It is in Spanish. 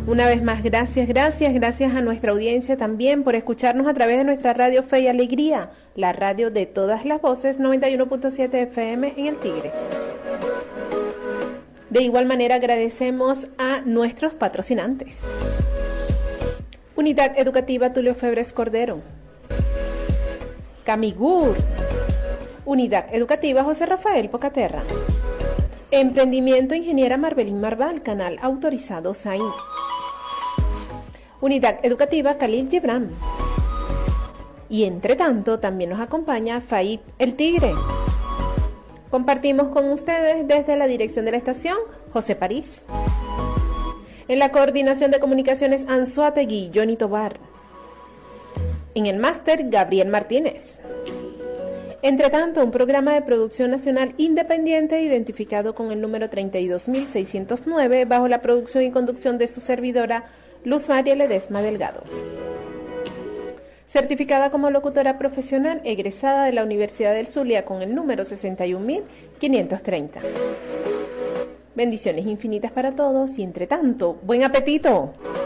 Una vez más, gracias a nuestra audiencia también por escucharnos a través de nuestra radio Fe y Alegría, la radio de todas las voces, 91.7 FM en El Tigre. De igual manera agradecemos a nuestros patrocinantes. Unidad Educativa Tulio Febres Cordero. Camigur. Unidad Educativa José Rafael Pocaterra. Emprendimiento Ingeniera Marbelín Marval, canal autorizado SAIN. Unidad Educativa Khalil Gibran. Y entre tanto también nos acompaña FAIP El Tigre. Compartimos con ustedes desde la dirección de la estación, José París. En la coordinación de comunicaciones, Anzuategui, Johnny Tobar. En el máster, Gabriel Martínez. Entre tanto, un programa de producción nacional independiente identificado con el número 32.609 bajo la producción y conducción de su servidora, Luz María Ledesma Delgado. Certificada como locutora profesional egresada de la Universidad del Zulia con el número 61.530. Bendiciones infinitas para todos y entre tanto, ¡buen apetito!